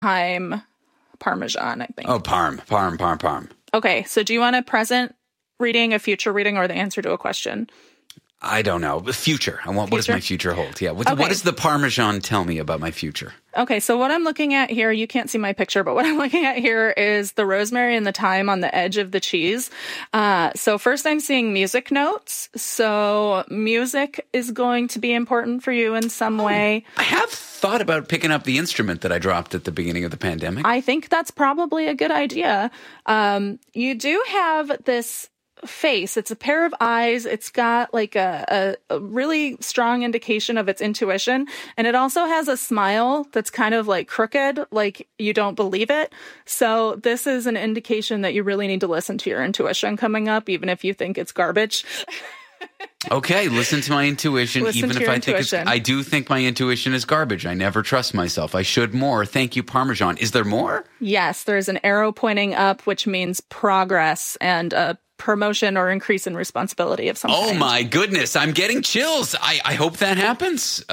Parm Parmesan, I think. Oh, Parm. Okay, so do you want a present reading, a future reading, or the answer to a question? I don't know. The future. What does my future hold? Yeah. What does the Parmesan tell me about my future? Okay, so what I'm looking at here, you can't see my picture, but what I'm looking at here is the rosemary and the thyme on the edge of the cheese. So first I'm seeing music notes. So music is going to be important for you in some way. I have thought about picking up the instrument that I dropped at the beginning of the pandemic. I think that's probably a good idea. You do have this face. It's a pair of eyes. It's got like a really strong indication of its intuition. And it also has a smile that's kind of like crooked, like you don't believe it. So this is an indication that you really need to listen to your intuition coming up, even if you think it's garbage. Okay, listen to my intuition, Listen even to if your I think intuition. I do think my intuition is garbage. I never trust myself. I should more. Thank you, Parmesan. Is there more? Yes, there's an arrow pointing up, which means progress and a promotion or increase in responsibility of some kind. Oh my goodness, I'm getting chills. I hope that happens.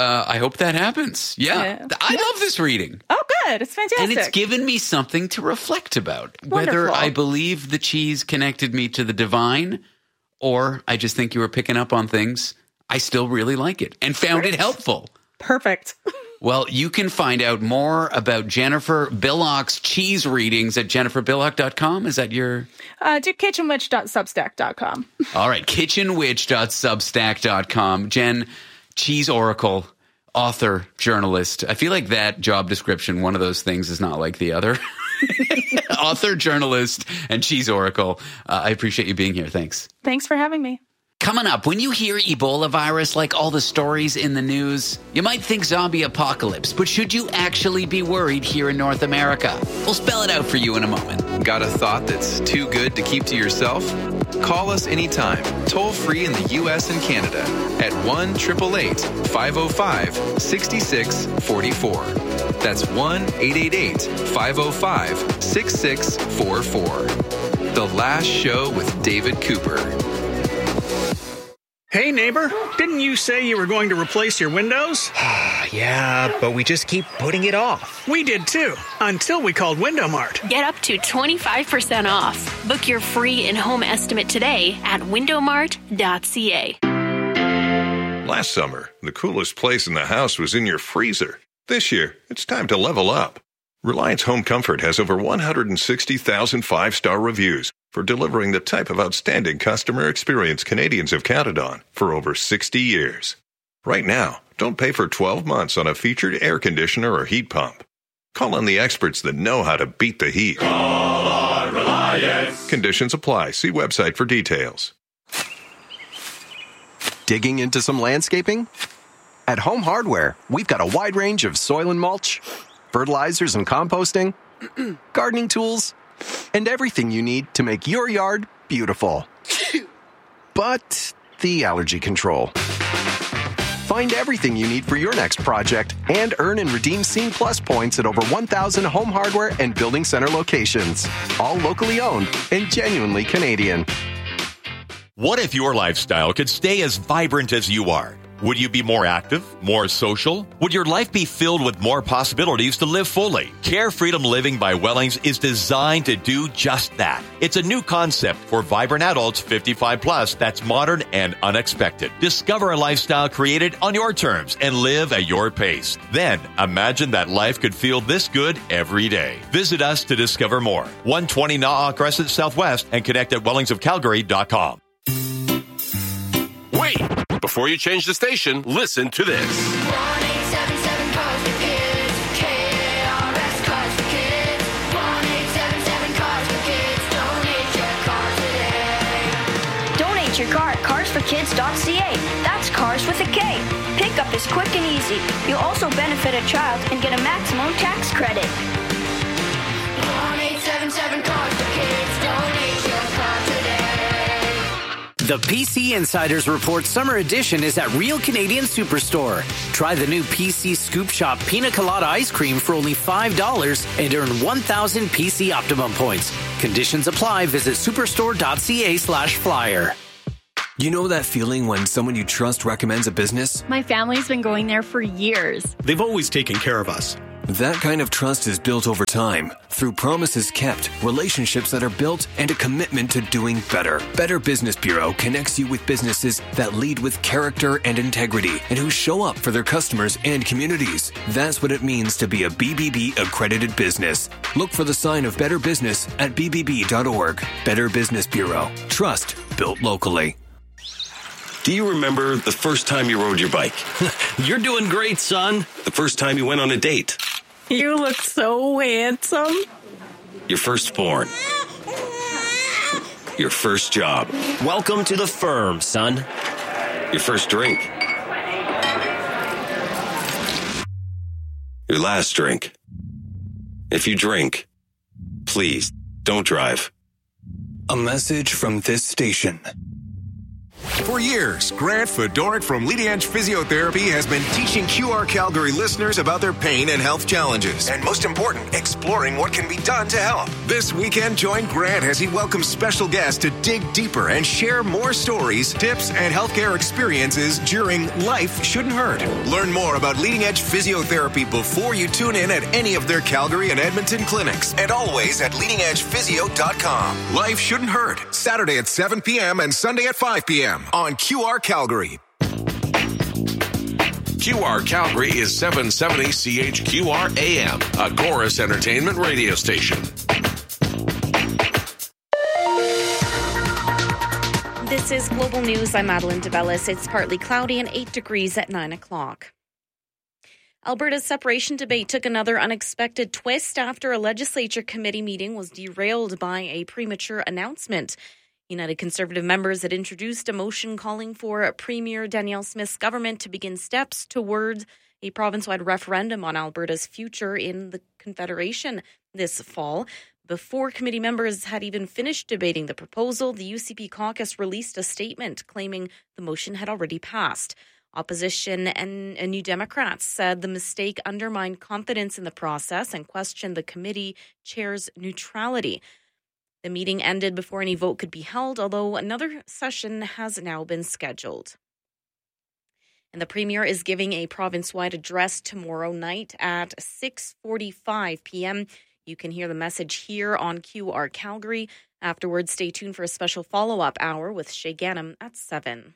Yeah. I love this reading. Oh, good. It's fantastic. And it's given me something to reflect about. Wonderful. Whether I believe the cheese connected me to the divine or I just think you were picking up on things, I still really like it and found it helpful. Perfect. Well, you can find out more about Jennifer Billock's cheese readings at jenniferbillock.com. Is that your... Do kitchenwitch.substack.com. All right, kitchenwitch.substack.com. Jen, cheese oracle, author, journalist. I feel like that job description, one of those things is not like the other. Author, journalist, and cheese oracle. I appreciate you being here. Thanks. Thanks for having me. Coming up, when you hear Ebola virus, like all the stories in the news, you might think zombie apocalypse, but should you actually be worried here in North America? We'll spell it out for you in a moment. Got a thought that's too good to keep to yourself? Call us anytime, toll free in the U.S. and Canada at 1-888-505-6644. That's 1-888-505-6644. The Last Show with David Cooper. Hey, neighbor, didn't you say you were going to replace your windows? Yeah, but we just keep putting it off. We did too, until we called Window Mart. Get up to 25% off. Book your free in-home estimate today at windowmart.ca. Last summer, the coolest place in the house was in your freezer. This year, it's time to level up. Reliance Home Comfort has over 160,000 five-star reviews for delivering the type of outstanding customer experience Canadians have counted on for over 60 years. Right now, don't pay for 12 months on a featured air conditioner or heat pump. Call on the experts that know how to beat the heat. Call on Reliance. Conditions apply. See website for details. Digging into some landscaping? At Home Hardware, we've got a wide range of soil and mulch, fertilizers and composting, gardening tools, and everything you need to make your yard beautiful. But the allergy control. Find everything you need for your next project and earn and redeem Scene Plus points at over 1,000 Home Hardware and Building Center locations. All locally owned and genuinely Canadian. What if your lifestyle could stay as vibrant as you are? Would you be more active, more social? Would your life be filled with more possibilities to live fully? Care Freedom Living by Wellings is designed to do just that. It's a new concept for vibrant adults 55 plus that's modern and unexpected. Discover a lifestyle created on your terms and live at your pace. Then imagine that life could feel this good every day. Visit us to discover more. 120 Na'a Crescent Southwest and connect at wellingsofcalgary.com. Wait! Before you change the station, listen to this. 1-877 Cars for Kids. KRS Cars for Kids. 1-877 Cars for Kids. Donate your car today. Donate your car at carsforkids.ca. That's cars with a K. Pickup is quick and easy. You'll also benefit a child and get a maximum tax credit. 1-877 Cars for Kids. Donate your car today. The PC Insiders Report Summer Edition is at Real Canadian Superstore. Try the new PC Scoop Shop Pina Colada Ice Cream for only $5 and earn 1,000 PC Optimum points. Conditions apply. Visit superstore.ca/flyer. You know that feeling when someone you trust recommends a business? My family's been going there for years. They've always taken care of us. That kind of trust is built over time through promises kept, relationships that are built, and a commitment to doing better. Better Business Bureau connects you with businesses that lead with character and integrity and who show up for their customers and communities. That's what it means to be a BBB accredited business. Look for the sign of Better Business at bbb.org. Better Business Bureau. Trust built locally. Do you remember the first time you rode your bike? You're doing great, son. The first time you went on a date? You look so handsome. Your firstborn? Your first job? Welcome to the firm, son. Your first drink? Your last drink? If you drink, please don't drive. A message from this station. For years, Grant Fedoruk from Leading Edge Physiotherapy has been teaching QR Calgary listeners about their pain and health challenges. And most important, exploring what can be done to help. This weekend, join Grant as he welcomes special guests to dig deeper and share more stories, tips, and healthcare experiences during Life Shouldn't Hurt. Learn more about Leading Edge Physiotherapy before you tune in at any of their Calgary and Edmonton clinics. And always at leadingedgephysio.com. Life Shouldn't Hurt. Saturday at 7 p.m. and Sunday at 5 p.m. on QR Calgary. QR Calgary is 770 CHQR AM, a Chorus Entertainment radio station. This is Global News. I'm Madeline DeBellis. It's partly cloudy and 8 degrees at 9 o'clock. Alberta's separation debate took another unexpected twist after a legislature committee meeting was derailed by a premature announcement. United Conservative members had introduced a motion calling for Premier Danielle Smith's government to begin steps towards a province-wide referendum on Alberta's future in the Confederation this fall. Before committee members had even finished debating the proposal, the UCP caucus released a statement claiming the motion had already passed. Opposition and New Democrats said the mistake undermined confidence in the process and questioned the committee chair's neutrality. The meeting ended before any vote could be held, although another session has now been scheduled. And the Premier is giving a province-wide address tomorrow night at 6:45 p.m. You can hear the message here on QR Calgary. Afterwards, stay tuned for a special follow-up hour with Shay Ganem at 7.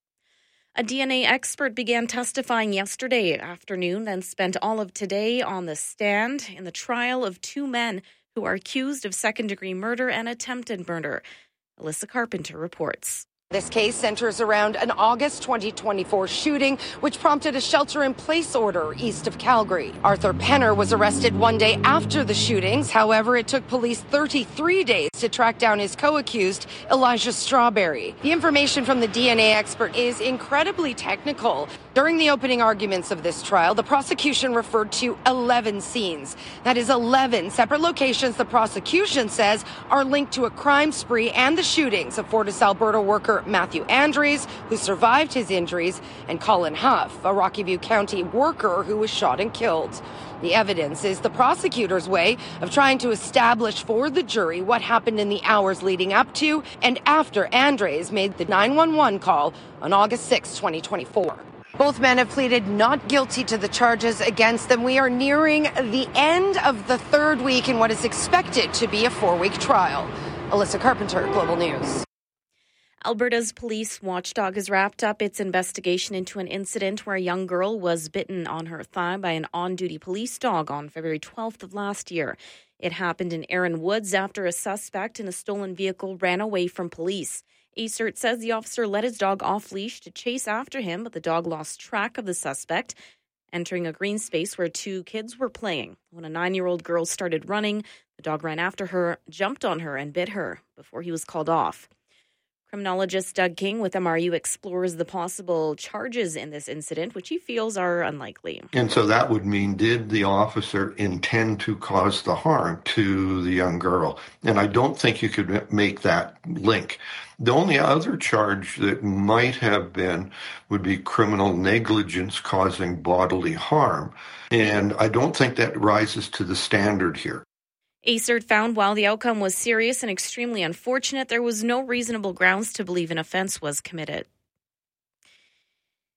A DNA expert began testifying yesterday afternoon, then spent all of today on the stand in the trial of two men who are accused of second-degree murder and attempted murder. Alyssa Carpenter reports. This case centers around an August 2024 shooting, which prompted a shelter-in-place order east of Calgary. Arthur Penner was arrested one day after the shootings. However, it took police 33 days to track down his co-accused, Elijah Strawberry. The information from the DNA expert is incredibly technical. During the opening arguments of this trial, the prosecution referred to 11 scenes. That is 11 separate locations the prosecution says are linked to a crime spree and the shootings of Fortis Alberta worker Matthew Andres, who survived his injuries, and Colin Huff, a Rocky View County worker who was shot and killed. The evidence is the prosecutor's way of trying to establish for the jury what happened in the hours leading up to and after Andres made the 911 call on August 6, 2024. Both men have pleaded not guilty to the charges against them. We are nearing the end of the third week in what is expected to be a 4-week trial. Alyssa Carpenter, Global News. Alberta's police watchdog has wrapped up its investigation into an incident where a young girl was bitten on her thigh by an on-duty police dog on February 12th of last year. It happened in Erin Woods after a suspect in a stolen vehicle ran away from police. ACERT says the officer let his dog off-leash to chase after him, but the dog lost track of the suspect, entering a green space where two kids were playing. When a 9-year-old girl started running, the dog ran after her, jumped on her, and bit her before he was called off. Criminologist Doug King with MRU explores the possible charges in this incident, which he feels are unlikely. And so that would mean, did the officer intend to cause the harm to the young girl? And I don't think you could make that link. The only other charge that might have been would be criminal negligence causing bodily harm. And I don't think that rises to the standard here. ACERT found while the outcome was serious and extremely unfortunate, there was no reasonable grounds to believe an offense was committed.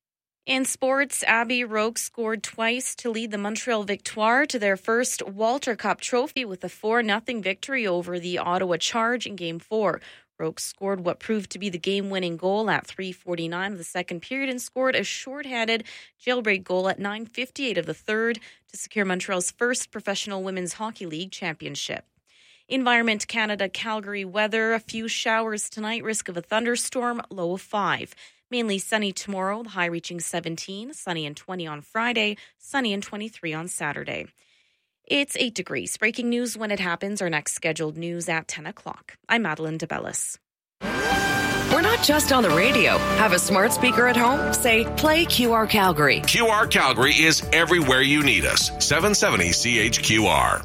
In sports, Abby Roque scored twice to lead the Montreal Victoire to their first Walter Cup trophy with a 4-0 victory over the Ottawa Charge in Game 4. Roque scored what proved to be the game-winning goal at 3:49 of the second period and scored a short-handed jailbreak goal at 9:58 of the third to secure Montreal's first professional women's hockey league championship. Environment Canada Calgary weather, a few showers tonight, risk of a thunderstorm, low of 5. Mainly sunny tomorrow, the high reaching 17, sunny and 20 on Friday, sunny and 23 on Saturday. It's 8 degrees. Breaking news when it happens. Our next scheduled news at 10 o'clock. I'm Madeline DeBellis. We're not just on the radio. Have a smart speaker at home? Say, play QR Calgary. QR Calgary is everywhere you need us. 770 CHQR.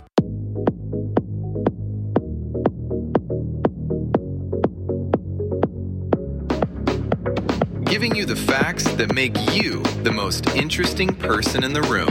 Giving you the facts that make you the most interesting person in the room.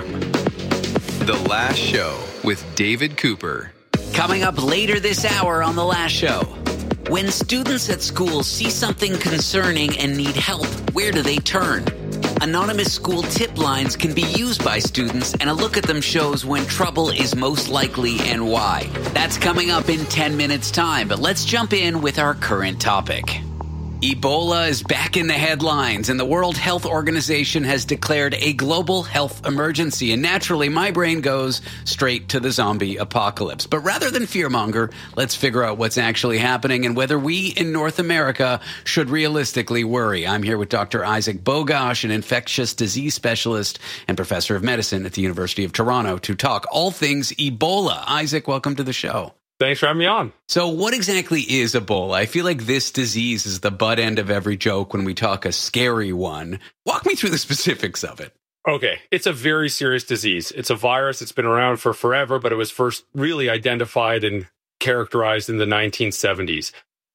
The Last Show with David Cooper. Coming up later this hour on The Last Show. When students at school see something concerning and need help, where do they turn? Anonymous school tip lines can be used by students, and a look at them shows when trouble is most likely and why. That's coming up in 10 minutes' time, but let's jump in with our current topic. Ebola is back in the headlines, and the World Health Organization has declared a global health emergency. And naturally, my brain goes straight to the zombie apocalypse. But rather than fearmonger, let's figure out what's actually happening and whether we in North America should realistically worry. I'm here with Dr. Isaac Bogosh, an infectious disease specialist and professor of medicine at the University of Toronto, to talk all things Ebola. Isaac, welcome to the show. Thanks for having me on. So what exactly is Ebola? I feel like this disease is the butt end of every joke when we talk a scary one. Walk me through the specifics of it. Okay, it's a very serious disease. It's a virus. It's been around for forever, but it was first really identified and characterized in the 1970s.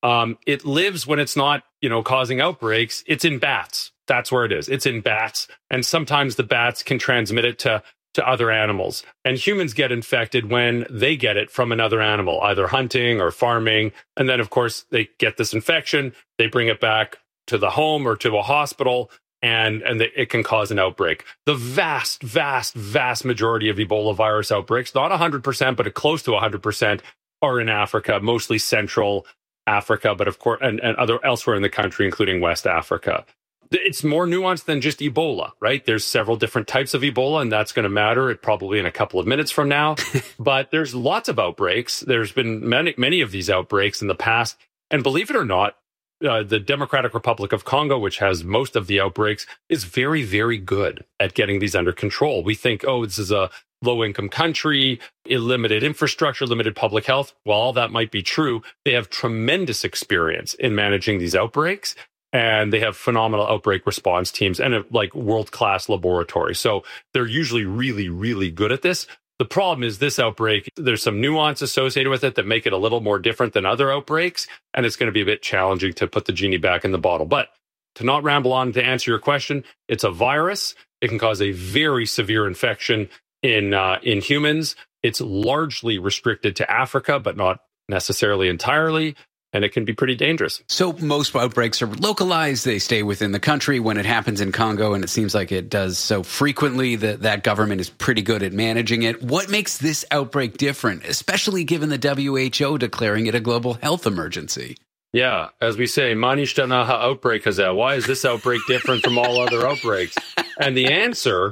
It lives when it's not, causing outbreaks. It's in bats. That's where it is. It's in bats. And sometimes the bats can transmit it to other animals. And humans get infected when they get it from another animal, either hunting or farming. And then, of course, they get this infection. They bring it back to the home or to a hospital, and it can cause an outbreak. The vast, vast, vast majority of Ebola virus outbreaks, not 100%, but close to 100%, are in Africa, mostly Central Africa, but of course, and elsewhere in the country, including West Africa. It's more nuanced than just Ebola, right? There's several different types of Ebola, and that's going to matter probably in a couple of minutes from now. But there's lots of outbreaks. There's been many of these outbreaks in the past. And believe it or not, the Democratic Republic of Congo, which has most of the outbreaks, is very, very good at getting these under control. We think, this is a low-income country, limited infrastructure, limited public health. While all that might be true, they have tremendous experience in managing these outbreaks. And they have phenomenal outbreak response teams and world-class laboratories. So they're usually really, really good at this. The problem is this outbreak, there's some nuance associated with it that make it a little more different than other outbreaks. And it's going to be a bit challenging to put the genie back in the bottle. But to not ramble on, to answer your question, it's a virus. It can cause a very severe infection in humans. It's largely restricted to Africa, but not necessarily entirely. And it can be pretty dangerous. So most outbreaks are localized. They stay within the country. When it happens in Congo, and it seems like it does so frequently, that government is pretty good at managing it. What makes this outbreak different, especially given the WHO declaring it a global health emergency? Yeah, as we say, Manishta outbreak has that. Why is this outbreak different from all other outbreaks? And the answer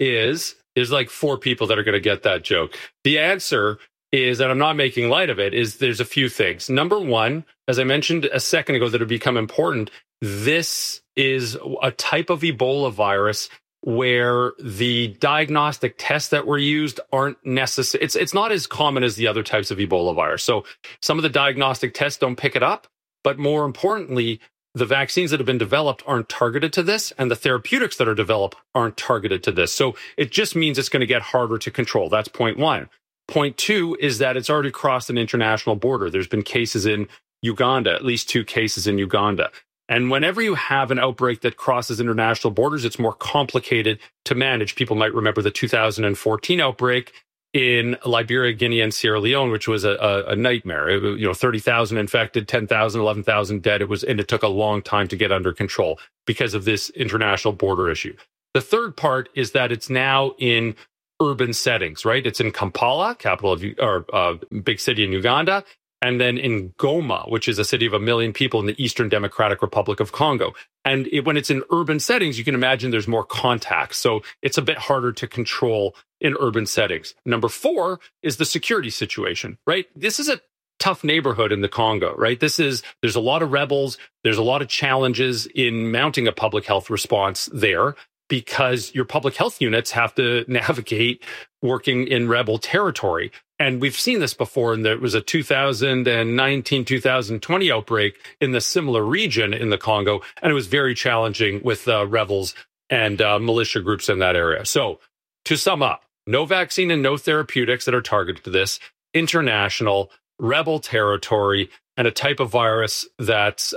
is like 4 people that are going to get that joke. The answer is, and I'm not making light of it, is there's a few things. Number one, as I mentioned a second ago, that have become important, this is a type of Ebola virus where the diagnostic tests that were used aren't necessary. It's not as common as the other types of Ebola virus. So some of the diagnostic tests don't pick it up, but more importantly, the vaccines that have been developed aren't targeted to this, and the therapeutics that are developed aren't targeted to this. So it just means it's going to get harder to control. That's point one. Point two is that it's already crossed an international border. There's been cases in Uganda, at least 2 cases in Uganda. And whenever you have an outbreak that crosses international borders, it's more complicated to manage. People might remember the 2014 outbreak in Liberia, Guinea, and Sierra Leone, which was a nightmare. 30,000 infected, 10,000, 11,000 dead. And it took a long time to get under control because of this international border issue. The third part is that it's now in urban settings, right? It's in Kampala, capital of big city in Uganda, and then in Goma, which is a city of 1 million people in the Eastern Democratic Republic of Congo. And when it's in urban settings, you can imagine there's more contacts. So it's a bit harder to control in urban settings. Number 4 is the security situation, right? This is a tough neighborhood in the Congo, right? There's a lot of rebels. There's a lot of challenges in mounting a public health response there, because your public health units have to navigate working in rebel territory. And we've seen this before, and there was a 2019-2020 outbreak in the similar region in the Congo, and it was very challenging with rebels and militia groups in that area. So to sum up, no vaccine and no therapeutics that are targeted to this, international, rebel territory, and a type of virus that's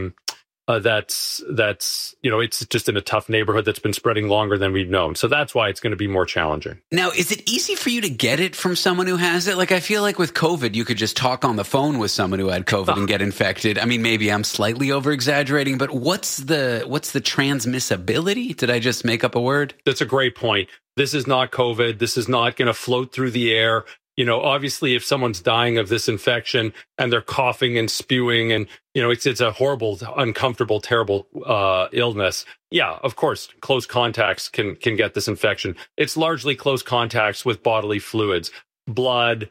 it's just in a tough neighborhood that's been spreading longer than we've known. So that's why it's going to be more challenging. Now, is it easy for you to get it from someone who has it? Like, I feel like with COVID, you could just talk on the phone with someone who had COVID and get infected. I mean, maybe I'm slightly over exaggerating, but what's the transmissibility? Did I just make up a word? That's a great point. This is not COVID. This is not going to float through the air. You know, obviously, if someone's dying of this infection and they're coughing and spewing and, you know, it's a horrible, uncomfortable, terrible illness. Yeah, of course, close contacts can get this infection. It's largely close contacts with bodily fluids, blood,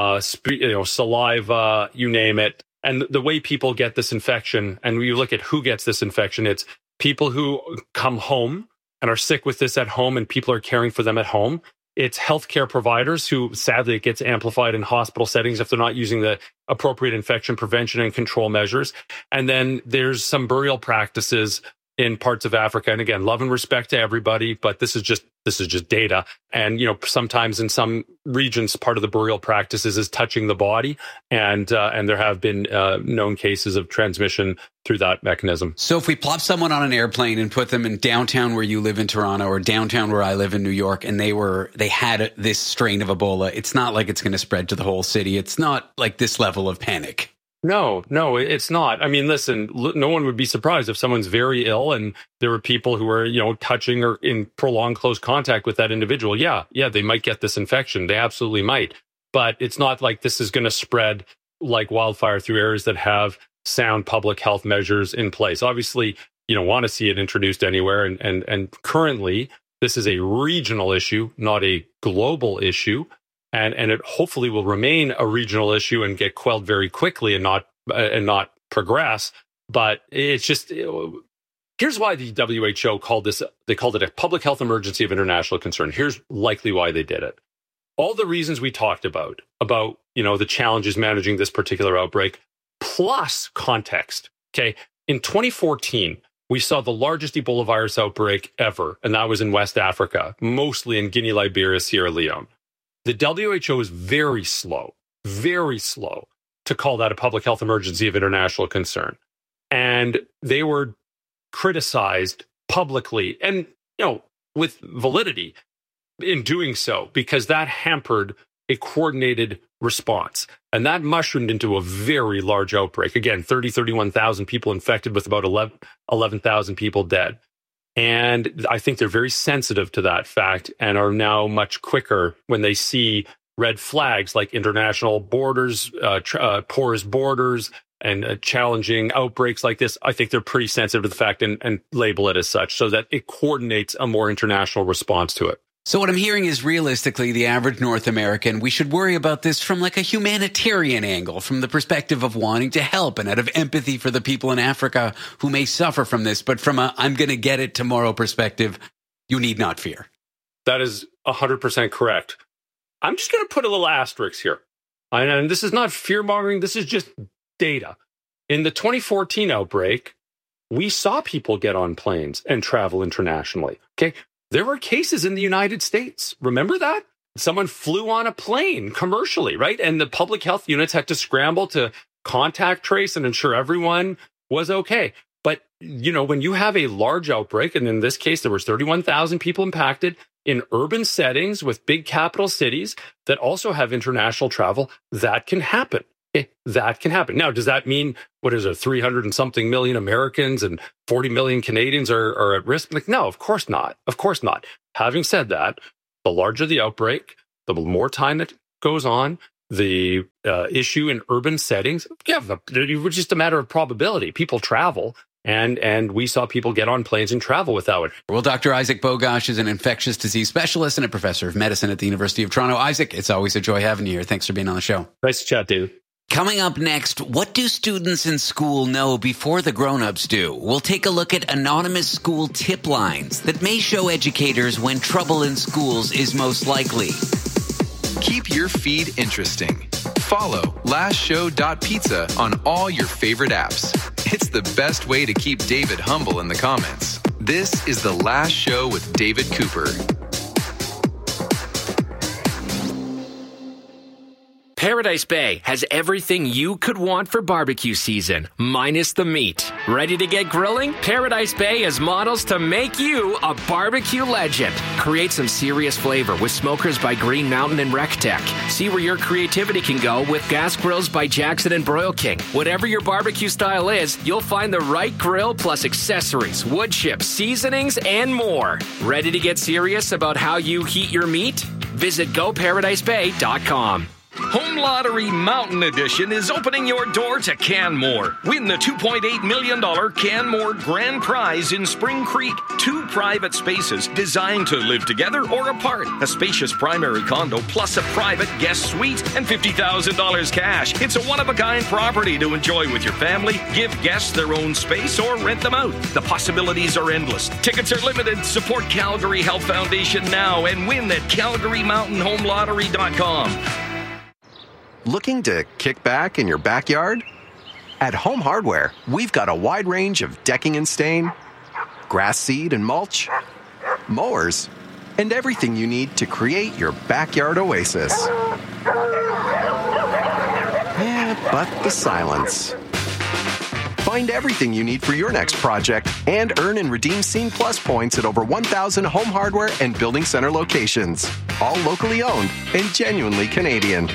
saliva, you name it. And the way people get this infection, and you look at who gets this infection, it's people who come home and are sick with this at home and people are caring for them at home. It's healthcare providers who, sadly, it gets amplified in hospital settings if they're not using the appropriate infection prevention and control measures. And then there's some burial practices in parts of Africa. And again, love and respect to everybody, but this is just data. And, you know, sometimes in some regions, part of the burial practices is touching the body. And there have been known cases of transmission through that mechanism. So if we plop someone on an airplane and put them in downtown where you live in Toronto or downtown where I live in New York, and they had this strain of Ebola, it's not like it's going to spread to the whole city. It's not like this level of panic. No, it's not. I mean, listen, no one would be surprised if someone's very ill and there were people who were, you know, touching or in prolonged close contact with that individual. Yeah, they might get this infection. They absolutely might. But it's not like this is going to spread like wildfire through areas that have sound public health measures in place. Obviously, you don't want to see it introduced anywhere. And currently, this is a regional issue, not a global issue. And it hopefully will remain a regional issue and get quelled very quickly and not progress. But it's just, here's why the WHO called it a public health emergency of international concern. Here's likely why they did it. All the reasons we talked about, you know, the challenges managing this particular outbreak, plus context. Okay. In 2014, we saw the largest Ebola virus outbreak ever, and that was in West Africa, mostly in Guinea, Liberia, Sierra Leone. The WHO is very slow to call that a public health emergency of international concern. And they were criticized publicly and, you know, with validity in doing so, because that hampered a coordinated response. And that mushroomed into a very large outbreak. Again, 31,000 people infected with about 11,000 people dead. And I think they're very sensitive to that fact and are now much quicker when they see red flags like international borders, porous borders, and challenging outbreaks like this. I think they're pretty sensitive to the fact and label it as such so that it coordinates a more international response to it. So what I'm hearing is realistically, the average North American, we should worry about this from like a humanitarian angle, from the perspective of wanting to help and out of empathy for the people in Africa who may suffer from this. But from a I'm going to get it tomorrow perspective, you need not fear. That is 100% correct. I'm just going to put a little asterisk here. And this is not fear-mongering. This is just data. In the 2014 outbreak, we saw people get on planes and travel internationally. Okay. There were cases in the United States. Remember that? Someone flew on a plane commercially, right? And the public health units had to scramble to contact trace and ensure everyone was okay. But, you know, when you have a large outbreak, and in this case, there was 31,000 people impacted in urban settings with big capital cities that also have international travel, that can happen. Okay, that can happen. Now, does that mean, 300 and something million Americans and 40 million Canadians are at risk? Like, no, of course not. Of course not. Having said that, the larger the outbreak, the more time that goes on, the issue in urban settings, it's just a matter of probability. People travel. And we saw people get on planes and travel without it. Well, Dr. Isaac Bogosh is an infectious disease specialist and a professor of medicine at the University of Toronto. Isaac, it's always a joy having you here. Thanks for being on the show. Nice to chat, David. Coming up next, what do students in school know before the grown-ups do? We'll take a look at anonymous school tip lines that may show educators when trouble in schools is most likely. Keep your feed interesting. Follow lastshow.pizza on all your favorite apps. It's the best way to keep David humble in the comments. This is The Last Show with David Cooper. Paradise Bay has everything you could want for barbecue season, minus the meat. Ready to get grilling? Paradise Bay has models to make you a barbecue legend. Create some serious flavor with smokers by Green Mountain and RecTech. See where your creativity can go with gas grills by Jackson and Broil King. Whatever your barbecue style is, you'll find the right grill plus accessories, wood chips, seasonings, and more. Ready to get serious about how you heat your meat? Visit GoParadiseBay.com. Home Lottery Mountain Edition is opening your door to Canmore. Win the $2.8 million Canmore Grand Prize in Spring Creek. 2 private spaces designed to live together or apart. A spacious primary condo plus a private guest suite and $50,000 cash. It's a one-of-a-kind property to enjoy with your family. Give guests their own space or rent them out. The possibilities are endless. Tickets are limited. Support Calgary Health Foundation now and win at CalgaryMountainHomeLottery.com. Looking to kick back in your backyard? At Home Hardware, we've got a wide range of decking and stain, grass seed and mulch, mowers, and everything you need to create your backyard oasis. But the silence. Find everything you need for your next project and earn and redeem Scene Plus points at over 1,000 Home Hardware and Building Center locations. All locally owned and genuinely Canadian.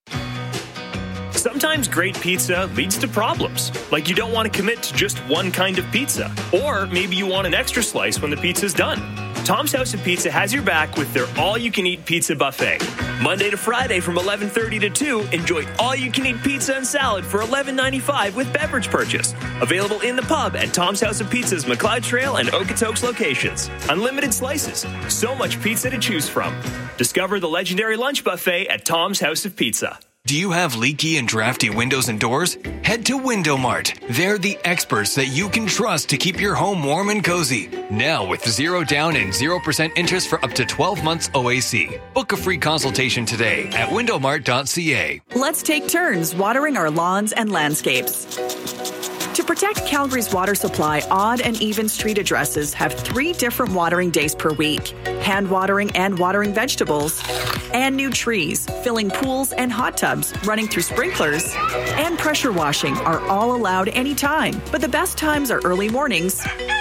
Sometimes great pizza leads to problems, like you don't want to commit to just one kind of pizza, or maybe you want an extra slice when the pizza's done. Tom's House of Pizza has your back with their all-you-can-eat pizza buffet. Monday to Friday from 11:30 to 2, enjoy all-you-can-eat pizza and salad for $11.95 with beverage purchase. Available in the pub at Tom's House of Pizza's McLeod Trail and Okotoks locations. Unlimited slices, so much pizza to choose from. Discover the legendary lunch buffet at Tom's House of Pizza. Do you have leaky and drafty windows and doors? Head to Window Mart. They're the experts that you can trust to keep your home warm and cozy. Now with 0 down and 0% interest for up to 12 months OAC. Book a free consultation today at windowmart.ca. Let's take turns watering our lawns and landscapes. To protect Calgary's water supply, odd and even street addresses have 3 different watering days per week. Hand watering and watering vegetables, and new trees, filling pools and hot tubs, running through sprinklers, and pressure washing are all allowed anytime. But the best times are early mornings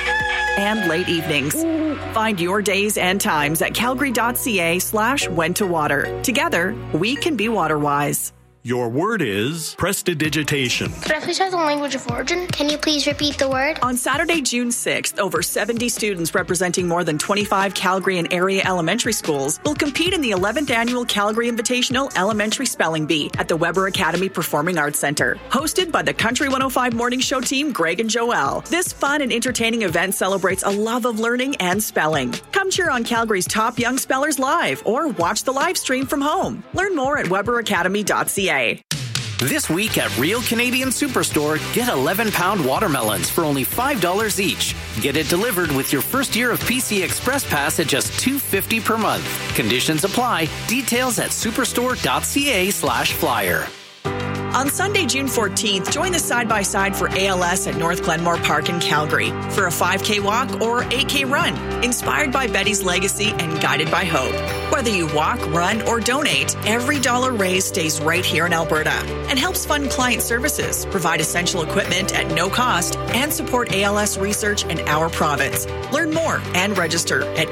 and late evenings. Find your days and times at calgary.ca/when to water. Together, we can be water wise. Your word is prestidigitation. Could I please have the language of origin? Can you please repeat the word? On Saturday, June 6th, over 70 students representing more than 25 Calgary and area elementary schools will compete in the 11th Annual Calgary Invitational Elementary Spelling Bee at the Weber Academy Performing Arts Center. Hosted by the Country 105 Morning Show team, Greg and Joelle. This fun and entertaining event celebrates a love of learning and spelling. Come cheer on Calgary's top young spellers live or watch the live stream from home. Learn more at weberacademy.ca. This week at Real Canadian Superstore, get 11-pound watermelons for only $5 each. Get it delivered with your first year of PC Express Pass at just $2.50 per month. Conditions apply. Details at superstore.ca/flyer. On Sunday, June 14th, join the side-by-side for ALS at North Glenmore Park in Calgary for a 5K walk or 8K run, inspired by Betty's legacy and guided by hope. Whether you walk, run, or donate, every dollar raised stays right here in Alberta and helps fund client services, provide essential equipment at no cost, and support ALS research in our province. Learn more and register at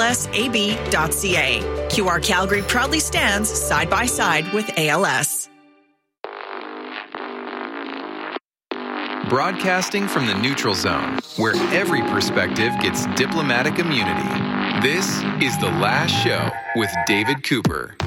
alsab.ca. QR Calgary proudly stands side by side with ALS. broadcasting from the neutral zone, where every perspective gets diplomatic immunity. This is The Last Show with David Cooper.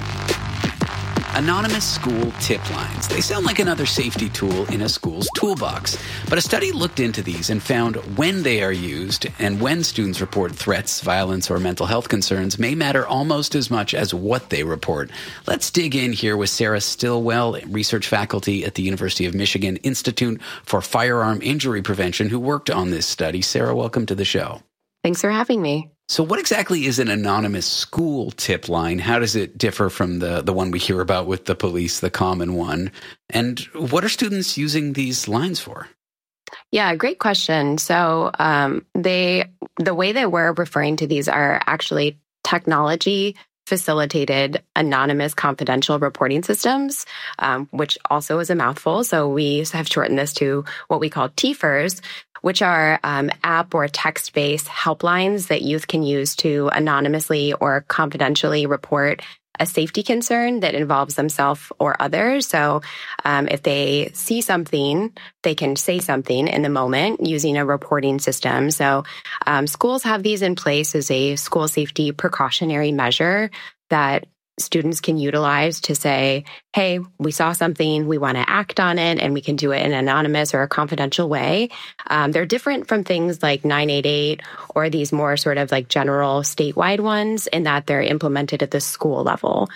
Anonymous school tip lines. They sound like another safety tool in a school's toolbox. But a study looked into these and found when they are used and when students report threats, violence, or mental health concerns may matter almost as much as what they report. Let's dig in here with Sarah Stillwell, research faculty at the University of Michigan Institute for Firearm Injury Prevention, who worked on this study. Sarah, welcome to the show. Thanks for having me. So what exactly is an anonymous school tip line? How does it differ from the one we hear about with the police, the common one? And what are students using these lines for? Yeah, great question. So the way that we're referring to these are actually technology facilitated anonymous confidential reporting systems, which also is a mouthful. So we have shortened this to what we call TFERS, which are app or text-based helplines that youth can use to anonymously or confidentially report a safety concern that involves themselves or others. So if they see something, they can say something in the moment using a reporting system. So schools have these in place as a school safety precautionary measure that students can utilize to say, hey, we saw something, we want to act on it, and we can do it in an anonymous or a confidential way. They're different from things like 988 or these more sort of like general statewide ones in that they're implemented at the school level.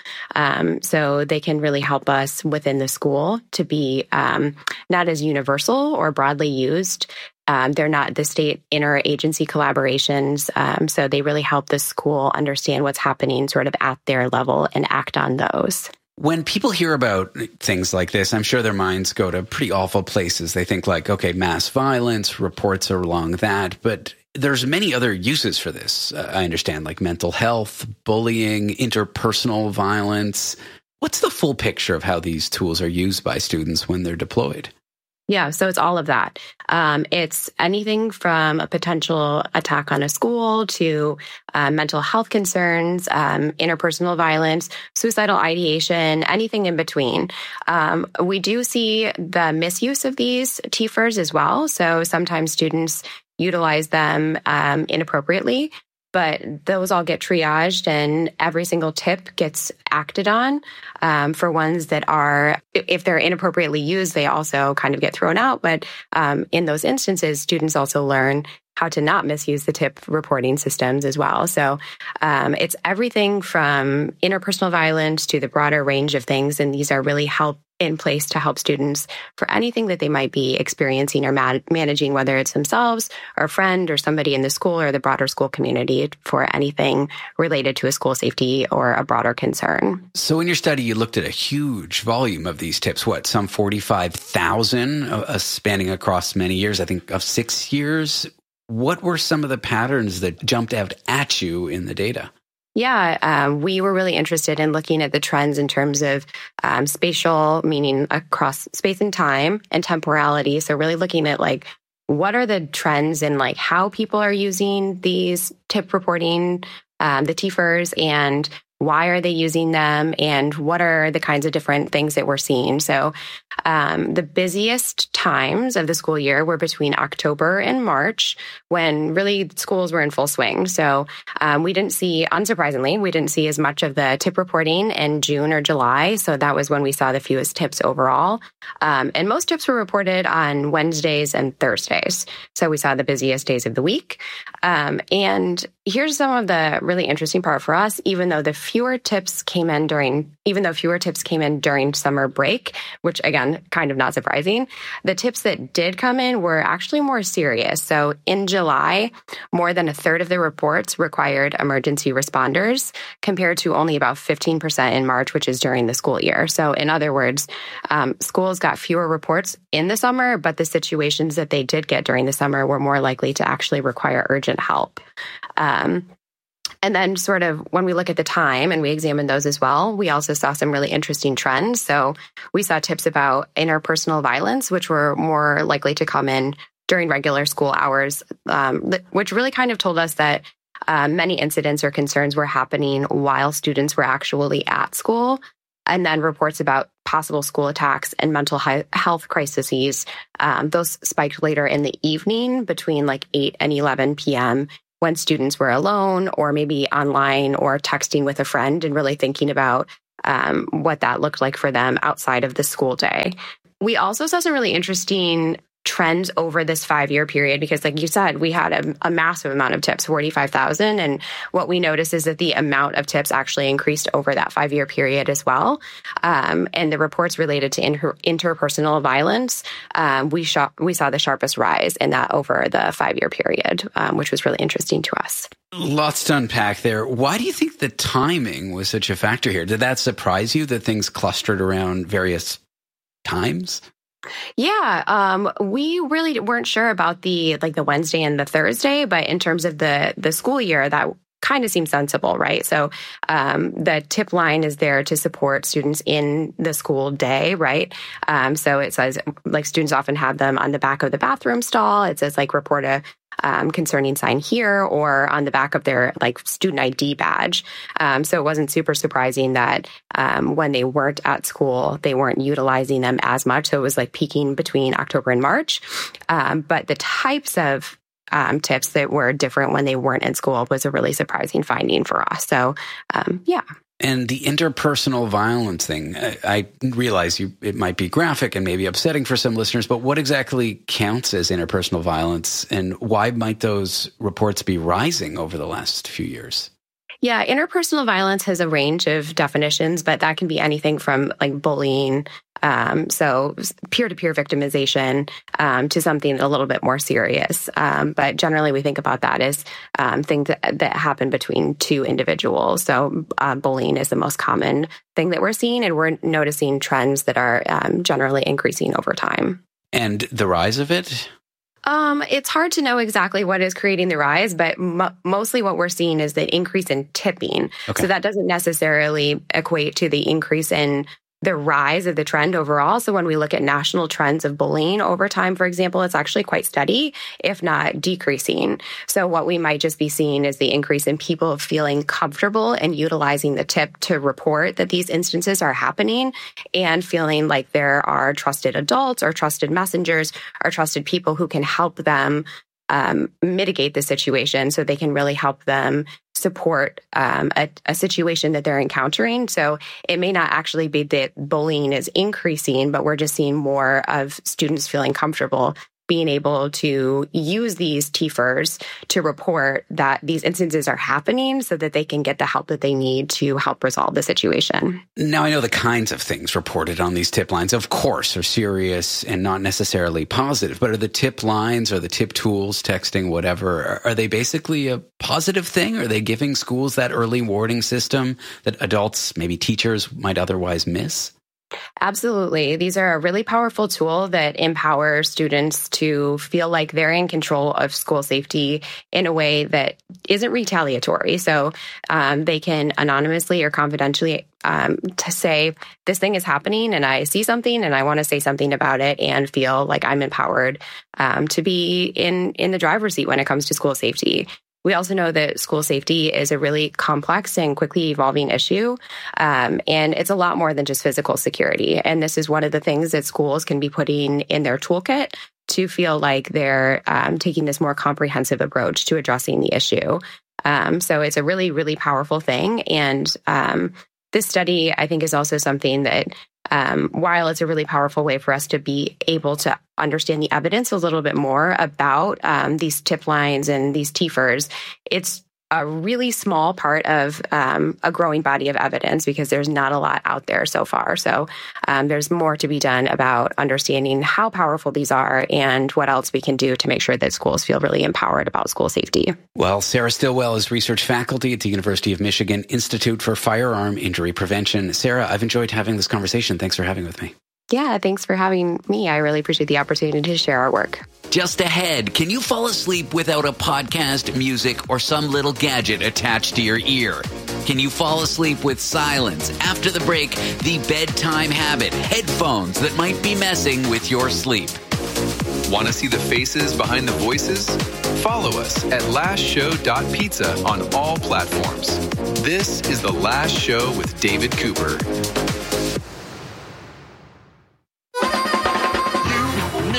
So they can really help us within the school to be not as universal or broadly used. They're not the state interagency collaborations, so they really help the school understand what's happening sort of at their level and act on those. When people hear about things like this, I'm sure their minds go to pretty awful places. They think like, okay, mass violence, reports are along that, but there's many other uses for this. I understand, like mental health, bullying, interpersonal violence. What's the full picture of how these tools are used by students when they're deployed? Yeah, so it's all of that. It's anything from a potential attack on a school to mental health concerns, interpersonal violence, suicidal ideation, anything in between. We do see the misuse of these TFERS as well. So sometimes students utilize them inappropriately. But those all get triaged and every single tip gets acted on. For ones that are, if they're inappropriately used, they also kind of get thrown out. But in those instances, students also learn how to not misuse the tip reporting systems as well. So it's everything from interpersonal violence to the broader range of things. And these are really in place to help students for anything that they might be experiencing or managing, whether it's themselves or a friend or somebody in the school or the broader school community for anything related to a school safety or a broader concern. So in your study, you looked at a huge volume of these tips, some 45,000 spanning across many years, I think of 6 years. What were some of the patterns that jumped out at you in the data? Yeah, we were really interested in looking at the trends in terms of spatial, meaning across space and time, and temporality. So really looking at like, what are the trends in like how people are using these tip reporting, the TFERS, and why are they using them, and what are the kinds of different things that we're seeing? So the busiest times of the school year were between October and March, when really schools were in full swing. So unsurprisingly, we didn't see as much of the tip reporting in June or July. So that was when we saw the fewest tips overall. And most tips were reported on Wednesdays and Thursdays. So we saw the busiest days of the week. And here's some of the really interesting part for us, even though fewer tips came in during summer break, which again, kind of not surprising. The tips that did come in were actually more serious. So in July, more than a third of the reports required emergency responders, compared to only about 15% in March, which is during the school year. So in other words, schools got fewer reports in the summer, but the situations that they did get during the summer were more likely to actually require urgent help. And then sort of when we look at the time and we examine those as well, we also saw some really interesting trends. So we saw tips about interpersonal violence, which were more likely to come in during regular school hours, which really kind of told us that many incidents or concerns were happening while students were actually at school. and then reports about possible school attacks and mental health crises. Those spiked later in the evening between like 8 and 11 p.m. when students were alone or maybe online or texting with a friend and really thinking about what that looked like for them outside of the school day. We also saw some really interesting trends over this 5-year period because, like you said, we had a massive amount of tips, 45,000. And what we noticed is that the amount of tips actually increased over that 5-year period as well. And the reports related to interpersonal violence, we saw the sharpest rise in that over the 5-year period, which was really interesting to us. Lots to unpack there. Why do you think the timing was such a factor here? Did that surprise you that things clustered around various times? Yeah, we really weren't sure about the Wednesday and the Thursday, but in terms of the school year, that kind of seems sensible, right? So the tip line is there to support students in the school day, right? So it says, like, students often have them on the back of the bathroom stall. It says, like, report a concerning sign here, or on the back of their student ID badge. So it wasn't super surprising that when they weren't at school, they weren't utilizing them as much. So it was peaking between October and March. But the types of tips that were different when they weren't in school was a really surprising finding for us. So, yeah. And the interpersonal violence thing, I realize it might be graphic and maybe upsetting for some listeners, but what exactly counts as interpersonal violence, and why might those reports be rising over the last few years? Yeah, interpersonal violence has a range of definitions, but that can be anything from bullying, so peer-to-peer victimization, to something a little bit more serious. But generally, we think about that as things that happen between two individuals. So bullying is the most common thing that we're seeing, and we're noticing trends that are generally increasing over time. And the rise of it? It's hard to know exactly what is creating the rise, but mostly what we're seeing is the increase in tipping. Okay. So that doesn't necessarily equate to the increase in the rise of the trend overall. So when we look at national trends of bullying over time, for example, it's actually quite steady, if not decreasing. So what we might just be seeing is the increase in people feeling comfortable and utilizing the tip to report that these instances are happening, and feeling like there are trusted adults or trusted messengers or trusted people who can help them mitigate the situation, so they can really help them support a situation that they're encountering. So it may not actually be that bullying is increasing, but we're just seeing more of students feeling comfortable being able to use these TFERs to report that these instances are happening, so that they can get the help that they need to help resolve the situation. Now, I know the kinds of things reported on these tip lines, of course, are serious and not necessarily positive, but are the tip lines or the tip tools, texting, whatever, are they basically a positive thing? Are they giving schools that early warning system that adults, maybe teachers, might otherwise miss? Absolutely. These are a really powerful tool that empowers students to feel like they're in control of school safety in a way that isn't retaliatory. So they can anonymously or confidentially to say, this thing is happening and I see something and I want to say something about it, and feel like I'm empowered to be in the driver's seat when it comes to school safety. We also know that school safety is a really complex and quickly evolving issue, and it's a lot more than just physical security. And this is one of the things that schools can be putting in their toolkit to feel like they're taking this more comprehensive approach to addressing the issue. So it's a really, really powerful thing. And this study, I think, is also something that, while it's a really powerful way for us to be able to understand the evidence a little bit more about these tip lines and these TFERs, it's a really small part of a growing body of evidence, because there's not a lot out there so far. So there's more to be done about understanding how powerful these are and what else we can do to make sure that schools feel really empowered about school safety. Well, Sarah Stillwell is research faculty at the University of Michigan Institute for Firearm Injury Prevention. Sarah, I've enjoyed having this conversation. Thanks for having with me. Yeah, thanks for having me. I really appreciate the opportunity to share our work. Just ahead, can you fall asleep without a podcast, music, or some little gadget attached to your ear? Can you fall asleep with silence? After the break, the bedtime habit, headphones that might be messing with your sleep. Want to see the faces behind the voices? Follow us at lastshow.pizza on all platforms. This is The Last Show with David Cooper.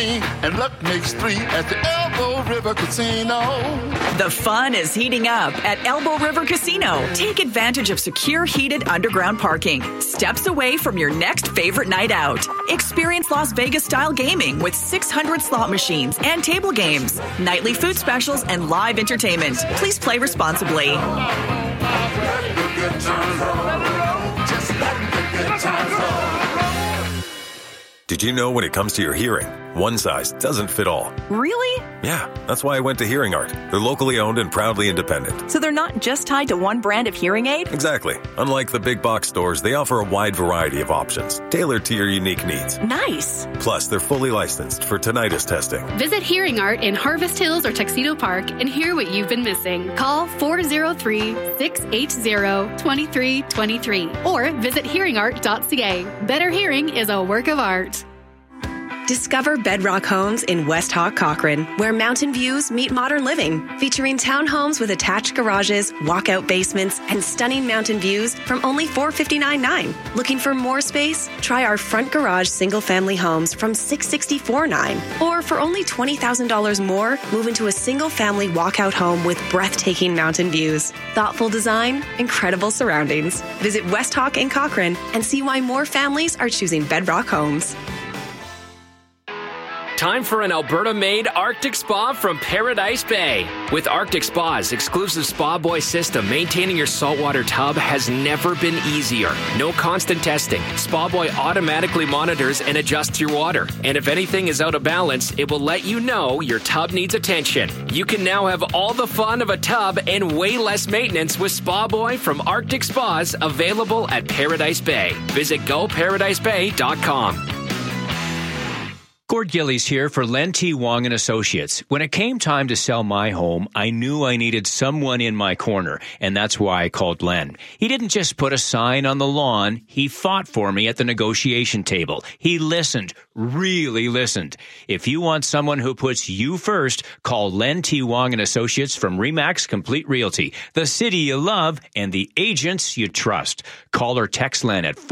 me, and luck makes three at the Elbow River Casino. The fun is heating up at Elbow River Casino. Take advantage of secure, heated underground parking, steps away from your next favorite night out. Experience Las Vegas-style gaming with 600 slot machines and table games, nightly food specials, and live entertainment. Please play responsibly. Did you know when it comes to your hearing, one size doesn't fit all? Really? Yeah, that's why I went to Hearing Art. They're locally owned and proudly independent. So they're not just tied to one brand of hearing aid? Exactly. Unlike the big box stores, they offer a wide variety of options, tailored to your unique needs. Nice. Plus, they're fully licensed for tinnitus testing. Visit Hearing Art in Harvest Hills or Tuxedo Park and hear what you've been missing. Call 403-680-2323 or visit hearingart.ca. Better hearing is a work of art. Discover Bedrock Homes in West Hawk, Cochrane, where mountain views meet modern living, featuring townhomes with attached garages, walkout basements, and stunning mountain views from only $459.9. Looking for more space? Try our front garage single-family homes from $664.9. Or for only $20,000 more, move into a single-family walkout home with breathtaking mountain views. Thoughtful design, incredible surroundings. Visit West Hawk in Cochrane and see why more families are choosing Bedrock Homes. Time for an Alberta-made Arctic Spa from Paradise Bay. With Arctic Spa's exclusive Spa Boy system, maintaining your saltwater tub has never been easier. No constant testing. Spa Boy automatically monitors and adjusts your water. And if anything is out of balance, it will let you know your tub needs attention. You can now have all the fun of a tub and way less maintenance with Spa Boy from Arctic Spas, available at Paradise Bay. Visit GoParadiseBay.com. Gord Gillies here for Len T. Wong & Associates. When it came time to sell my home, I knew I needed someone in my corner, and that's why I called Len. He didn't just put a sign on the lawn. He fought for me at the negotiation table. He listened, really listened. If you want someone who puts you first, call Len T. Wong & Associates from RE/MAX Complete Realty, the city you love and the agents you trust. Call or text Len at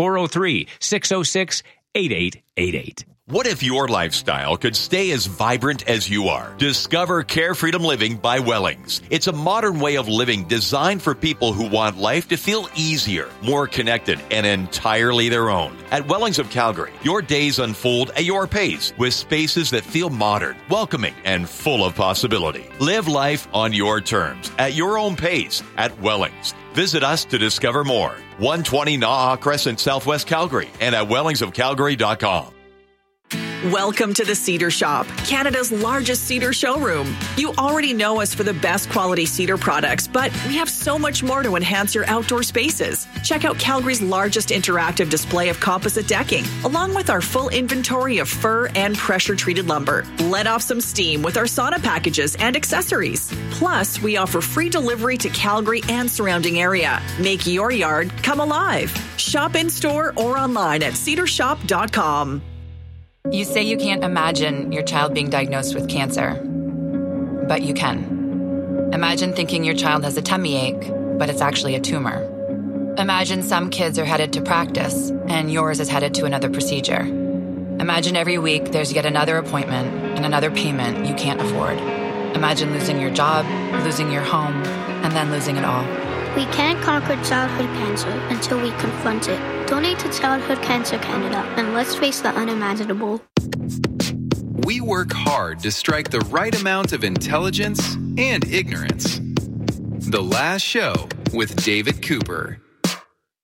403-606-8888. What if your lifestyle could stay as vibrant as you are? Discover Care Freedom Living by Wellings. It's a modern way of living designed for people who want life to feel easier, more connected, and entirely their own. At Wellings of Calgary, your days unfold at your pace with spaces that feel modern, welcoming, and full of possibility. Live life on your terms, at your own pace, at Wellings. Visit us to discover more. 120 Naha Crescent, Southwest Calgary, and at wellingsofcalgary.com. Welcome to the Cedar Shop, Canada's largest cedar showroom. You already know us for the best quality cedar products, but we have so much more to enhance your outdoor spaces. Check out Calgary's largest interactive display of composite decking, along with our full inventory of fir and pressure-treated lumber. Let off some steam with our sauna packages and accessories. Plus, we offer free delivery to Calgary and surrounding area. Make your yard come alive. Shop in-store or online at cedarshop.com. You say you can't imagine your child being diagnosed with cancer, but you can. Imagine thinking your child has a tummy ache, but it's actually a tumor. Imagine some kids are headed to practice, and yours is headed to another procedure. Imagine every week there's yet another appointment and another payment you can't afford. Imagine losing your job, losing your home, and then losing it all. We can't conquer childhood cancer until we confront it. Donate to Childhood Cancer Canada, and let's face the unimaginable. We work hard to strike the right amount of intelligence and ignorance. The Last Show with David Cooper.